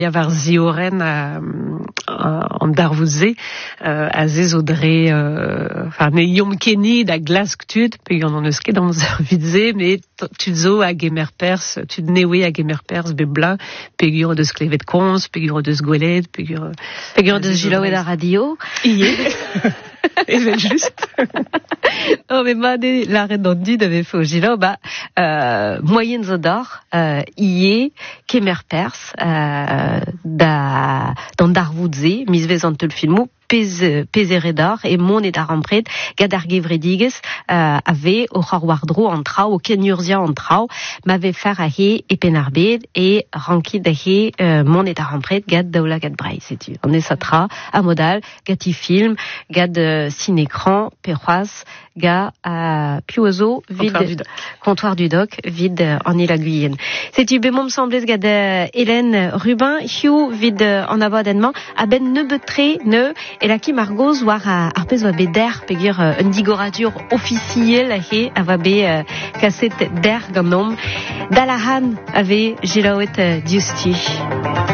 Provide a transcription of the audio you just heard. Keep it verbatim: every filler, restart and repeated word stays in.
Il y a Zioren en Darvouze, à Zezodre, enfin, ne yom kenny da glasktut, puis y en a ske dans vidze, mais tu zo à Gemerpers, tu newe à Gemerpers, bebla, pegur de sklevet cons, pegur de sgolet, pegur, pegur de gilaouet da radio. Iye. Et ben juste. Oh, mais ma de la redondie avait fait au gilo, bah, euh, moyenne zodor, euh, iye, Kemerpers, euh, da, dans Darvouze, misvezant le filmou, Pez, Pezeredor et mon et d'arampret, Gadarge Vredigues, euh, avait au Harwardro en trao, au Kenurzia en trao, m'avait fait à he et penarbed et ranki de he, euh, mon et d'arampret, gad daoula gad bray, c'est-tu. On est satra, à modal, gati film, gad euh, cinécran, perroise, ga, euh, piozo, vide, comptoir du doc, comptoir du doc, vide, euh, en île à Guyenne. C'est-tu, bémom semblait, gad, euh, Hélène Rubin, Hugh, vide, euh, en abonnement, à ben ne betré, ne, et la qui Margos war a arpez va be der pegur uh, un digoradur officiel he ava be uh, kaset der gant nom Dalahan ave gelaouet uh, diusti.